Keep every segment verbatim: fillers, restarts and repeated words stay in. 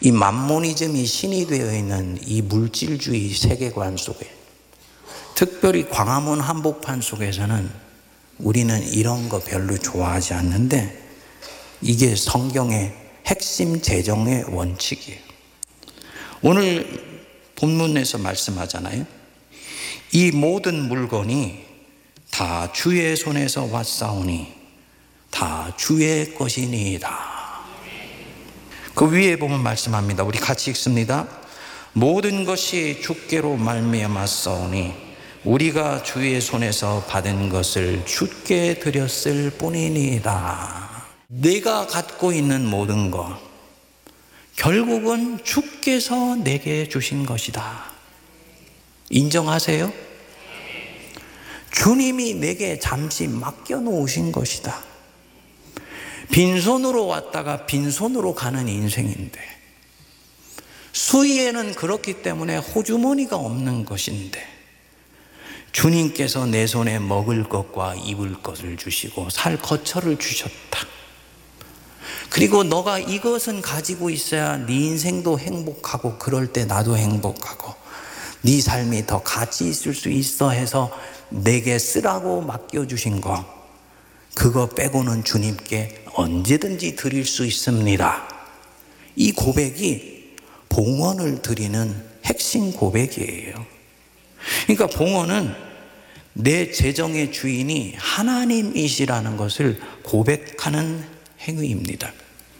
이 맘모니즘이 신이 되어 있는 이 물질주의 세계관 속에, 특별히 광화문 한복판 속에서는 우리는 이런 거 별로 좋아하지 않는데 이게 성경의 핵심 재정의 원칙이에요. 오늘 본문에서 말씀하잖아요. 이 모든 물건이 다 주의 손에서 왔사오니 다 주의 것이니이다. 그 위에 보면 말씀합니다. 우리 같이 읽습니다. 모든 것이 주께로 말미암았사오니 우리가 주의 손에서 받은 것을 주께 드렸을 뿐이니이다. 내가 갖고 있는 모든 것, 결국은 주께서 내게 주신 것이다. 인정하세요? 주님이 내게 잠시 맡겨놓으신 것이다. 빈손으로 왔다가 빈손으로 가는 인생인데, 수위에는 그렇기 때문에 호주머니가 없는 것인데, 주님께서 내 손에 먹을 것과 입을 것을 주시고 살 거처를 주셨다. 그리고 너가 이것은 가지고 있어야 네 인생도 행복하고 그럴 때 나도 행복하고 네 삶이 더 가치 있을 수 있어 해서 내게 쓰라고 맡겨주신 거, 그거 빼고는 주님께 언제든지 드릴 수 있습니다. 이 고백이 봉헌을 드리는 핵심 고백이에요. 그러니까 봉헌은 내 재정의 주인이 하나님이시라는 것을 고백하는 행위입니다.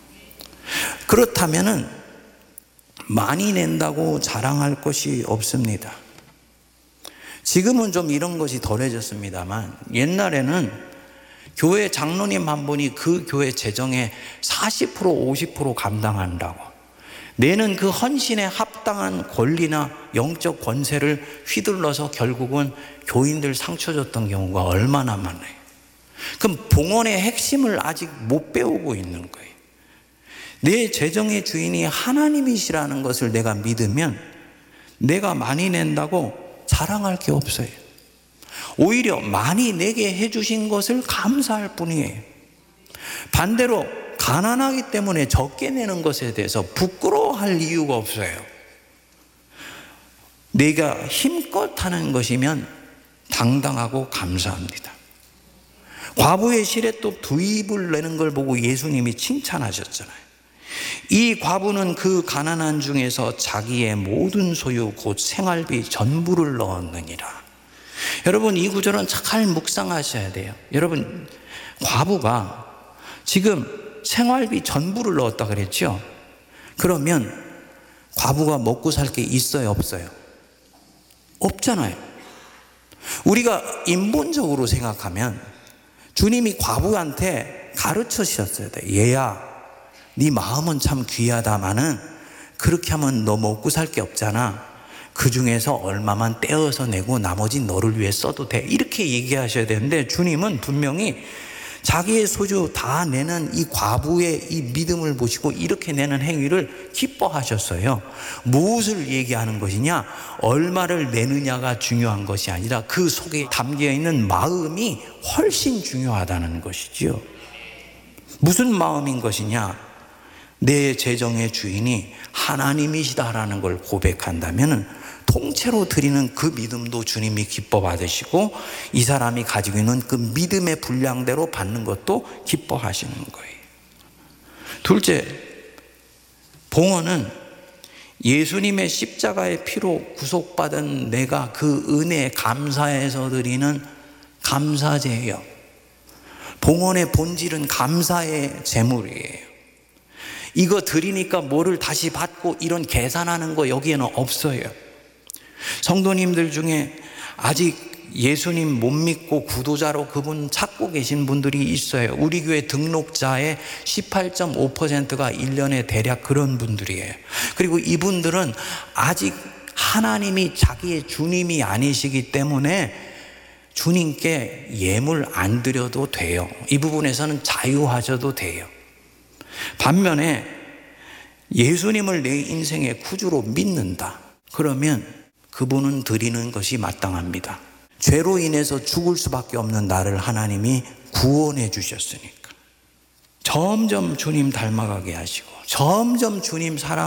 그렇다면은 많이 낸다고 자랑할 것이 없습니다. 지금은 좀 이런 것이 덜해졌습니다만 옛날에는 교회 장로님 한 분이 그 교회 재정의 사십 퍼센트 오십 퍼센트 감당한다고 내는 그 헌신에 합당한 권리나 영적 권세를 휘둘러서 결국은 교인들 상처 줬던 경우가 얼마나 많아요. 그럼 봉헌의 핵심을 아직 못 배우고 있는 거예요. 내 재정의 주인이 하나님이시라는 것을 내가 믿으면 내가 많이 낸다고 자랑할 게 없어요. 오히려 많이 내게 해주신 것을 감사할 뿐이에요. 반대로 가난하기 때문에 적게 내는 것에 대해서 부끄러워할 이유가 없어요. 내가 힘껏 하는 것이면 당당하고 감사합니다. 과부의 실에 또 두 입을 내는 걸 보고 예수님이 칭찬하셨잖아요. 이 과부는 그 가난한 중에서 자기의 모든 소유 곧 생활비 전부를 넣었느니라. 여러분, 이 구절은 잘 묵상하셔야 돼요. 여러분, 과부가 지금 생활비 전부를 넣었다 그랬죠? 그러면 과부가 먹고 살 게 있어요, 없어요? 없잖아요. 우리가 인본적으로 생각하면 주님이 과부한테 가르쳐 주셨어야 돼. 얘야, 네 마음은 참 귀하다마는 그렇게 하면 너 먹고 살 게 없잖아. 그 중에서 얼마만 떼어서 내고 나머지 너를 위해 써도 돼. 이렇게 얘기하셔야 되는데 주님은 분명히 자기의 소유 다 내는 이 과부의 이 믿음을 보시고 이렇게 내는 행위를 기뻐하셨어요. 무엇을 얘기하는 것이냐? 얼마를 내느냐가 중요한 것이 아니라 그 속에 담겨있는 마음이 훨씬 중요하다는 것이지요. 무슨 마음인 것이냐? 내 재정의 주인이 하나님이시다라는 걸 고백한다면 통째로 드리는 그 믿음도 주님이 기뻐 받으시고 이 사람이 가지고 있는 그 믿음의 분량대로 받는 것도 기뻐하시는 거예요. 둘째, 봉헌은 예수님의 십자가의 피로 구속받은 내가 그 은혜에 감사해서 드리는 감사제예요. 봉헌의 본질은 감사의 제물이에요. 이거 드리니까 뭐를 다시 받고 이런 계산하는 거 여기에는 없어요. 성도님들 중에 아직 예수님 못 믿고 구도자로 그분 찾고 계신 분들이 있어요. 우리 교회 등록자의 십팔 점 오 퍼센트가 일 년에 대략 그런 분들이에요. 그리고 이분들은 아직 하나님이 자기의 주님이 아니시기 때문에 주님께 예물 안 드려도 돼요. 이 부분에서는 자유하셔도 돼요. 반면에 예수님을 내 인생의 구주로 믿는다. 그러면 그분은 드리는 것이 마땅합니다. 죄로 인해서 죽을 수밖에 없는 나를 하나님이 구원해 주셨으니까 점점 주님 닮아가게 하시고 점점 주님 사랑